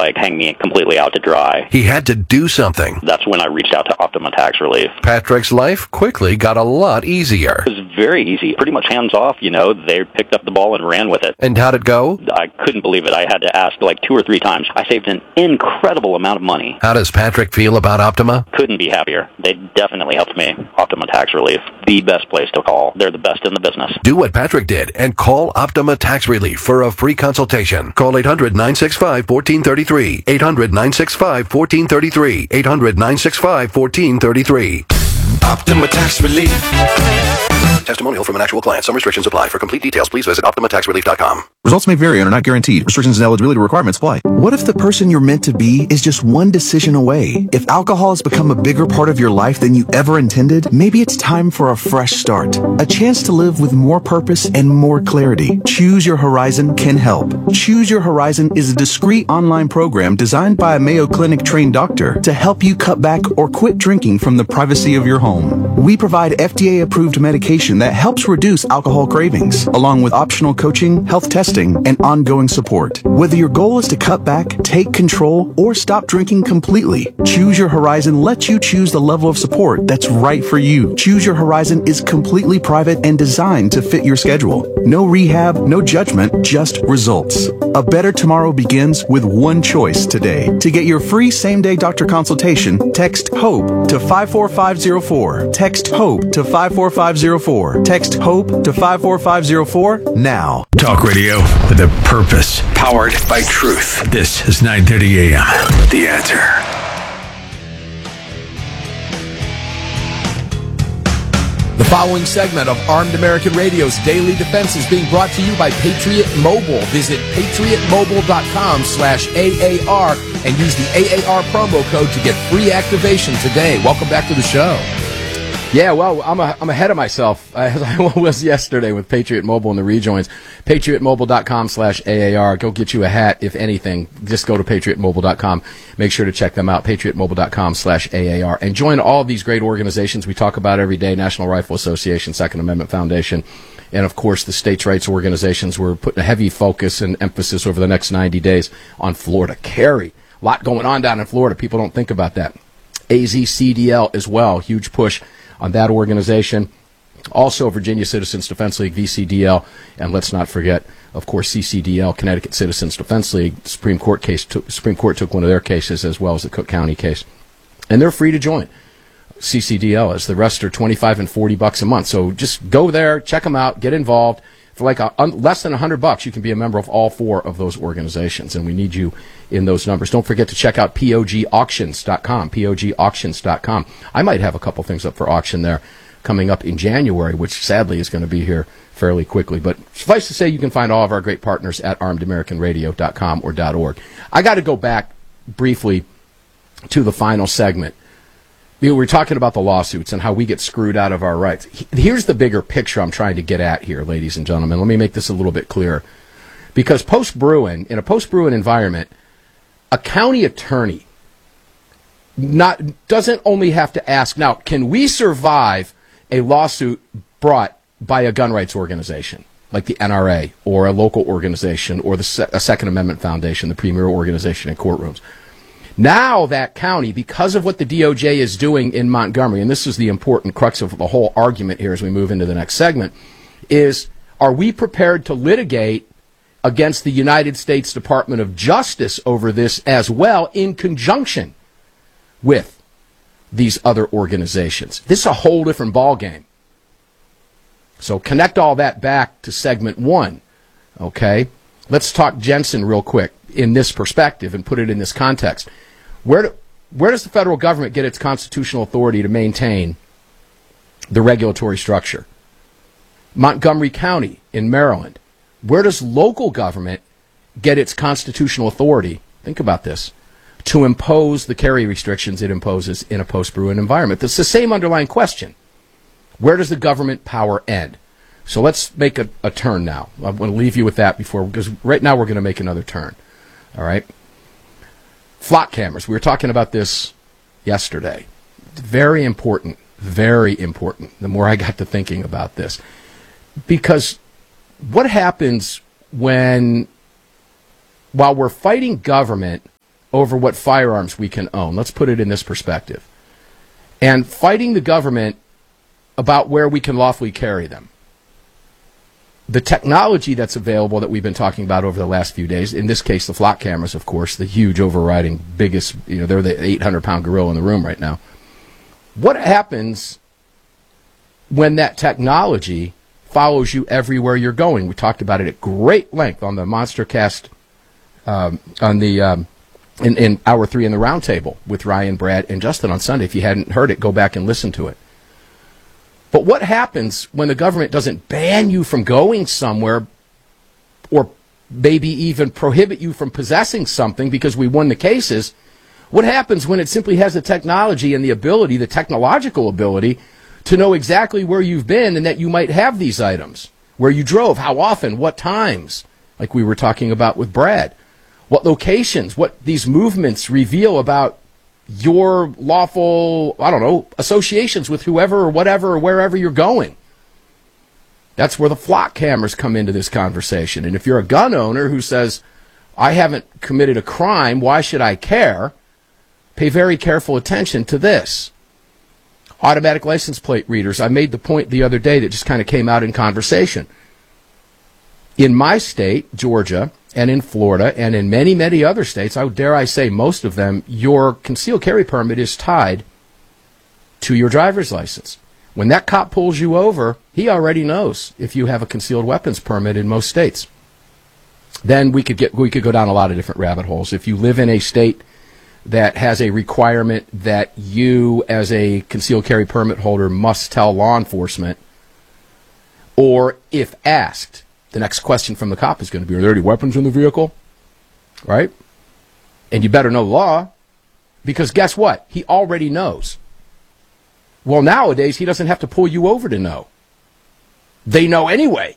like hang me completely out to dry. He had to do something. That's when I reached out to Optima Tax Relief. Patrick's life quickly got a lot easier. It was very easy, pretty much hands off, they picked up the ball and ran with it. And how'd it go? I couldn't believe it. I had to ask like 2 or 3 times. I saved an incredible amount of money. How does Patrick feel about Optima? Couldn't be happier. They definitely helped me. Optima Tax Relief, the best place to call. They're the best in the business. Do what Patrick did and call Optima Tax Relief for a free consultation. Call 800-965-1433. 800-965-1433. 800-965-1433. Optima Tax Relief. Testimonial from an actual client. Some restrictions apply. For complete details, please visit OptimaTaxRelief.com. Results may vary and are not guaranteed. Restrictions and eligibility requirements apply. What if the person you're meant to be is just one decision away? If alcohol has become a bigger part of your life than you ever intended, maybe it's time for a fresh start. A chance to live with more purpose and more clarity. Choose Your Horizon can help. Choose Your Horizon is a discreet online program designed by a Mayo Clinic trained doctor to help you cut back or quit drinking from the privacy of your home. We provide FDA-approved medication that helps reduce alcohol cravings, along with optional coaching, health testing, and ongoing support. Whether your goal is to cut back, take control, or stop drinking completely, Choose Your Horizon lets you choose the level of support that's right for you. Choose Your Horizon is completely private and designed to fit your schedule. No rehab, no judgment, just results. A better tomorrow begins with one choice today. To get your free same-day doctor consultation, text HOPE to 54504. Text HOPE to 54504. Text HOPE to 54504 now. Talk radio with a purpose. Powered by truth. This is 9:30 a.m. The Answer. The following segment of Armed American Radio's Daily Defense is being brought to you by Patriot Mobile. Visit patriotmobile.com/AAR and use the AAR promo code to get free activation today. Welcome back to the show. Yeah, well, I'm ahead of myself, as I was yesterday with Patriot Mobile and the rejoins. PatriotMobile.com/AAR. Go get you a hat, if anything. Just go to PatriotMobile.com. Make sure to check them out, PatriotMobile.com/AAR. And join all of these great organizations we talk about every day, National Rifle Association, Second Amendment Foundation, and, of course, the states' rights organizations. We're putting a heavy focus and emphasis over the next 90 days on Florida. Carry. A lot going on down in Florida. People don't think about that. AZCDL as well. Huge push on that organization. Also, Virginia Citizens Defense League, VCDL, and let's not forget, of course, CCDL, Connecticut Citizens Defense League. Supreme Court took one of their cases, as well as the Cook County case, and they're free to join CCDL, as the rest are $25 and $40 a month. So just go there, check them out, get involved. For like less than $100, you can be a member of all 4 of those organizations, and we need you in those numbers. Don't forget to check out POGauctions.com, POGauctions.com. I might have a couple things up for auction there coming up in January, which sadly is going to be here fairly quickly. But suffice to say, you can find all of our great partners at armedamericanradio.com or .org. I got to go back briefly to the final segment. We were talking about the lawsuits and how we get screwed out of our rights. Here's the bigger picture I'm trying to get at here, ladies and gentlemen. Let me make this a little bit clearer. Because in a post-Bruen environment, a county attorney doesn't only have to ask, now, can we survive a lawsuit brought by a gun rights organization like the NRA or a local organization or a Second Amendment Foundation, the premier organization in courtrooms? Now that county, because of what the DOJ is doing in Montgomery, and this is the important crux of the whole argument here as we move into the next segment, is are we prepared to litigate against the United States Department of Justice over this as well, in conjunction with these other organizations? This is a whole different ballgame. So connect all that back to segment 1, okay? Let's talk Jensen real quick in this perspective and put it in this context. Where does the federal government get its constitutional authority to maintain the regulatory structure? Montgomery County in Maryland. Where does local government get its constitutional authority, think about this, to impose the carry restrictions it imposes in a post-Bruen environment? It's the same underlying question. Where does the government power end? So let's make a turn now. I'm going to leave you with that because right now we're going to make another turn. All right? Flock cameras. We were talking about this yesterday. Very important. Very important. The more I got to thinking about this. Because what happens while we're fighting government over what firearms we can own. Let's put it in this perspective. And fighting the government about where we can lawfully carry them. The technology that's available that we've been talking about over the last few days, in this case the flock cameras, of course, the huge overriding biggest, they're the 800-pound gorilla in the room right now. What happens when that technology follows you everywhere you're going? We talked about it at great length on the Monstercast, in Hour 3 in the Roundtable with Ryan, Brad, and Justin on Sunday. If you hadn't heard it, go back and listen to it. But what happens when the government doesn't ban you from going somewhere or maybe even prohibit you from possessing something because we won the cases? What happens when it simply has the technology and the ability, the technological ability, to know exactly where you've been and that you might have these items? Where you drove, how often, what times, like we were talking about with Brad. What locations, what these movements reveal about your lawful, associations with whoever or whatever or wherever you're going. That's where the flock cameras come into this conversation. And if you're a gun owner who says, I haven't committed a crime, why should I care? Pay very careful attention to this. Automatic license plate readers. I made the point the other day that just kind of came out in conversation. In my state, Georgia, and in Florida, and in many, many other states, dare I say most of them, your concealed carry permit is tied to your driver's license. When that cop pulls you over, he already knows if you have a concealed weapons permit in most states. Then we could go down a lot of different rabbit holes. If you live in a state that has a requirement that you, as a concealed carry permit holder, must tell law enforcement, or if asked, the next question from the cop is going to be, are there any weapons in the vehicle? Right? And you better know the law, because guess what? He already knows. Well, nowadays, he doesn't have to pull you over to know. They know anyway.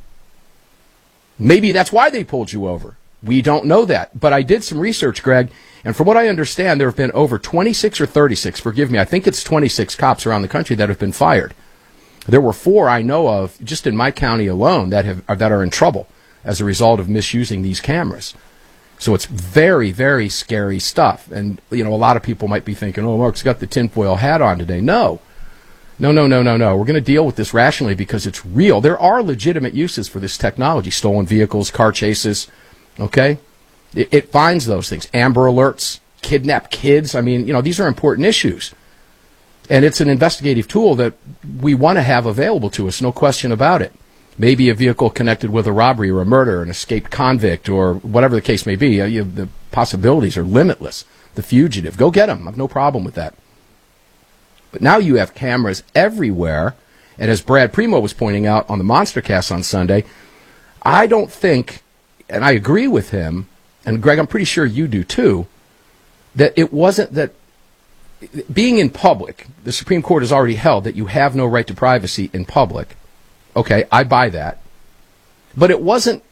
Maybe that's why they pulled you over. We don't know that. But I did some research, Greg, and from what I understand, there have been over 26 or 36, forgive me, I think it's 26 cops around the country that have been fired. There were 4 I know of just in my county alone that are in trouble as a result of misusing these cameras. So it's very, very scary stuff. And, a lot of people might be thinking, oh, Mark's got the tinfoil hat on today. No. We're going to deal with this rationally because it's real. There are legitimate uses for this technology. Stolen vehicles, car chases, okay? It finds those things. Amber alerts, kidnap kids. These are important issues. And it's an investigative tool that we want to have available to us, no question about it. Maybe a vehicle connected with a robbery or a murder, an escaped convict, or whatever the case may be. The possibilities are limitless. The fugitive, go get them. I have no problem with that. But now you have cameras everywhere, and as Brad Primo was pointing out on the Monstercast on Sunday, I don't think, and I agree with him, and Greg, I'm pretty sure you do too, that it wasn't that being in public, the Supreme Court has already held that you have no right to privacy in public. Okay, I buy that. But it wasn't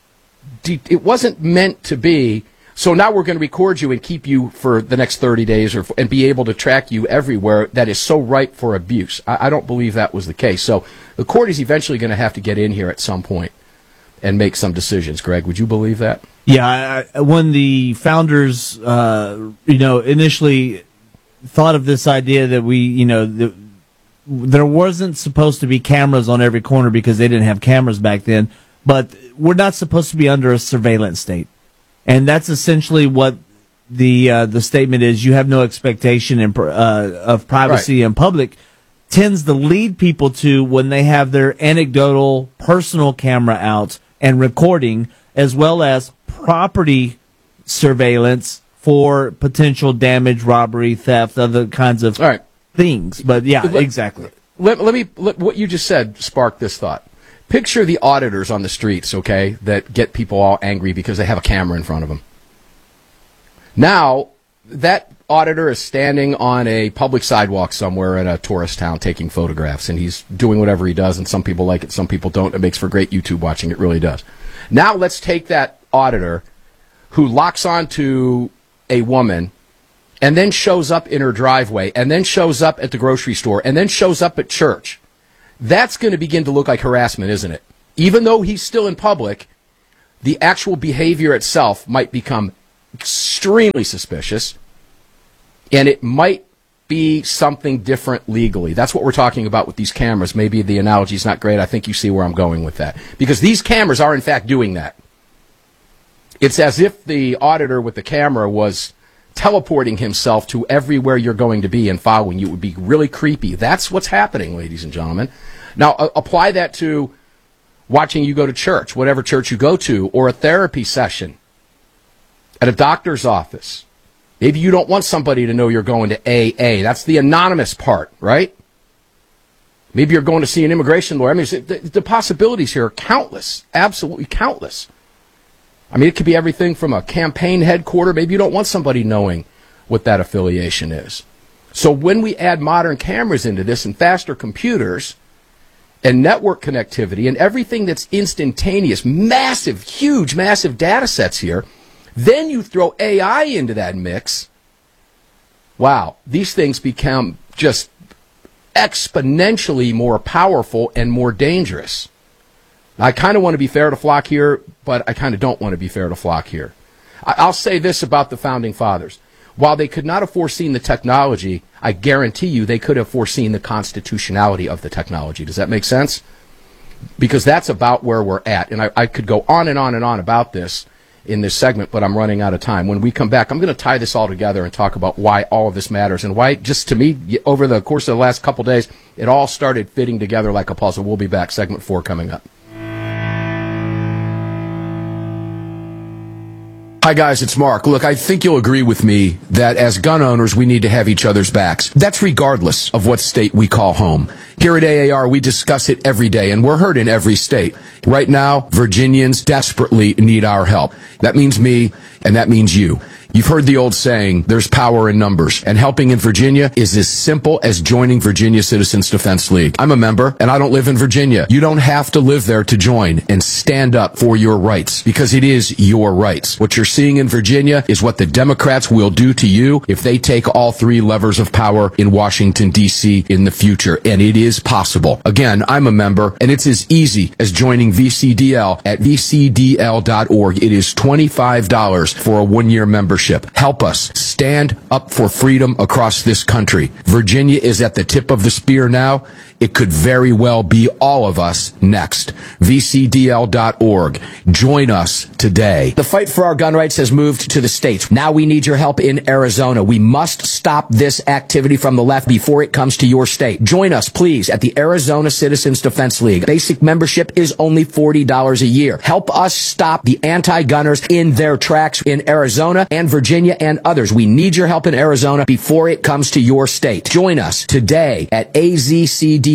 meant to be, so now we're going to record you and keep you for the next 30 days and be able to track you everywhere that is so ripe for abuse. I don't believe that was the case. So the court is eventually going to have to get in here at some point and make some decisions. Greg, would you believe that? Yeah, when the founders, initially thought of this idea that there wasn't supposed to be cameras on every corner because they didn't have cameras back then, but we're not supposed to be under a surveillance state. And that's essentially what the statement is. You have no expectation of privacy in public tends to lead people to when they have their anecdotal personal camera out and recording, as well as property surveillance for potential damage, robbery, theft, other kinds of things. But yeah, exactly. What you just said sparked this thought. Picture the auditors on the streets, okay, that get people all angry because they have a camera in front of them. Now, that auditor is standing on a public sidewalk somewhere in a tourist town taking photographs, and he's doing whatever he does, and some people like it, some people don't. It makes for great YouTube watching. It really does. Now let's take that auditor who locks onto a woman and then shows up in her driveway and then shows up at the grocery store and then shows up at church. That's going to begin to look like harassment, isn't it? Even though he's still in public, the actual behavior itself might become extremely suspicious, and it might be something different legally. That's what we're talking about with these cameras. Maybe the analogy is not great. I think you see where I'm going with that. Because these cameras are, in fact, doing that. It's as if the auditor with the camera was teleporting himself to everywhere you're going to be and following you. It would be really creepy. That's what's happening, ladies and gentlemen. Now, apply that to watching you go to church, whatever church you go to, or a therapy session at a doctor's office. Maybe you don't want somebody to know you're going to AA. That's the anonymous part, right? Maybe you're going to see an immigration lawyer. I mean, the possibilities here are countless, absolutely countless. I mean, it could be everything from a campaign headquarters. Maybe you don't want somebody knowing what that affiliation is. So when we add modern cameras into this and faster computers and network connectivity and everything that's instantaneous, massive, huge, massive data sets here, then you throw AI into that mix. Wow, these things become just exponentially more powerful and more dangerous. I kind of want to be fair to Flock here, but I kind of don't want to be fair to Flock here. I'll say this about the Founding Fathers. While they could not have foreseen the technology, I guarantee you they could have foreseen the constitutionality of the technology. Does that make sense? Because that's about where we're at. And I could go on and on and on about this in this segment, but I'm running out of time. When we come back, I'm going to tie this all together and talk about why all of this matters and why, just to me, over the course of the last couple days, it all started fitting together like a puzzle. We'll be back. Segment 4 coming up. Hi guys, it's Mark. Look, I think you'll agree with me that as gun owners, we need to have each other's backs. That's regardless of what state we call home. Here at AAR, we discuss it every day, and we're heard in every state. Right now, Virginians desperately need our help. That means me, and that means you. You've heard the old saying, there's power in numbers, and helping in Virginia is as simple as joining Virginia Citizens Defense League. I'm a member, and I don't live in Virginia. You don't have to live there to join and stand up for your rights, because it is your rights. What you're seeing in Virginia is what the Democrats will do to you if they take all three levers of power in Washington, D.C. in the future, and it is possible. Again, I'm a member, and it's as easy as joining VCDL at vcdl.org. It is $25 for a one-year membership. Help us stand up for freedom across this country. Virginia is at the tip of the spear now. It could very well be all of us next. VCDL.org. Join us today. The fight for our gun rights has moved to the states. Now we need your help in Arizona. We must stop this activity from the left before it comes to your state. Join us, please, at the Arizona Citizens Defense League. Basic membership is only $40 a year. Help us stop the anti-gunners in their tracks in Arizona and Virginia and others. We need your help in Arizona before it comes to your state. Join us today at AZCDL.org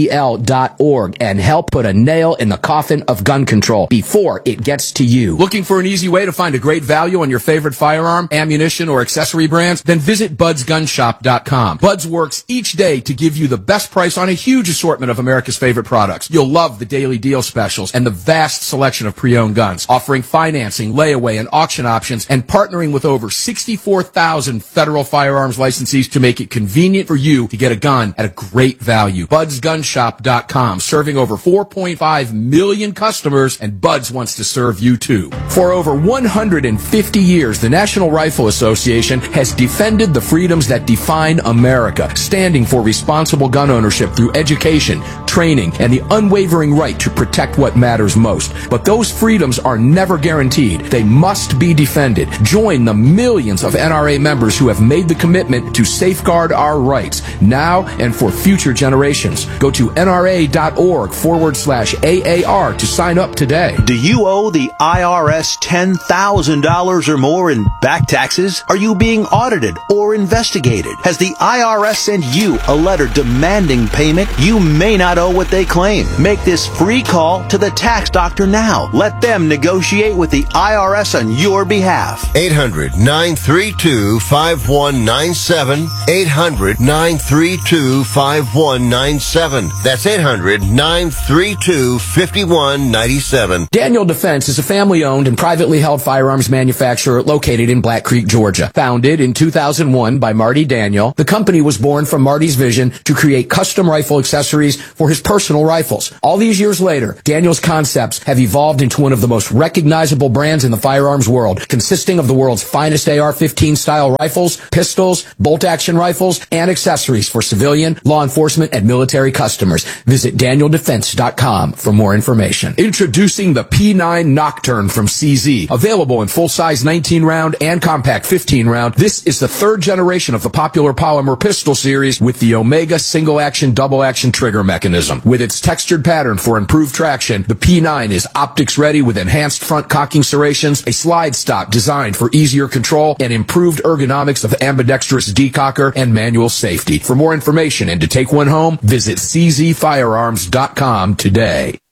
and help put a nail in the coffin of gun control before it gets to you. Looking for an easy way to find a great value on your favorite firearm, ammunition, or accessory brands? Then visit budsgunshop.com. Buds works each day to give you the best price on a huge assortment of America's favorite products. You'll love the daily deal specials and the vast selection of pre-owned guns, offering financing, layaway, and auction options, and partnering with over 64,000 federal firearms licensees to make it convenient for you to get a gun at a great value. budsgunshop.com, serving over 4.5 million customers, and Buds wants to serve you too. For over 150 years, the National Rifle Association has defended the freedoms that define America, standing for responsible gun ownership through education, training, and the unwavering right to protect what matters most. But those freedoms are never guaranteed. They must be defended. Join the millions of NRA members who have made the commitment to safeguard our rights now and for future generations. Go to nra.org/AAR to sign up today. Do you owe the IRS $10,000 or more in back taxes? Are you being audited or investigated? Has the IRS sent you a letter demanding payment? You may not owe what they claim. Make this free call to the tax doctor now. Let them negotiate with the IRS on your behalf. 800-932-5197. 800-932-5197. That's 800-932-5197. Daniel Defense is a family-owned and privately held firearms manufacturer located in Black Creek, Georgia. Founded in 2001 by Marty Daniel, the company was born from Marty's vision to create custom rifle accessories for his his personal rifles. All these years later, Daniel's concepts have evolved into one of the most recognizable brands in the firearms world, consisting of the world's finest AR-15 style rifles, pistols, bolt-action rifles, and accessories for civilian, law enforcement, and military customers. Visit DanielDefense.com for more information. Introducing the P9 Nocturne from CZ. Available in full-size 19-round and compact 15-round, this is the third generation of the popular polymer pistol series with the Omega single-action, double-action trigger mechanism. With its textured pattern for improved traction, the P9 is optics-ready with enhanced front cocking serrations, a slide stop designed for easier control, and improved ergonomics of ambidextrous decocker and manual safety. For more information and to take one home, visit czfirearms.com today.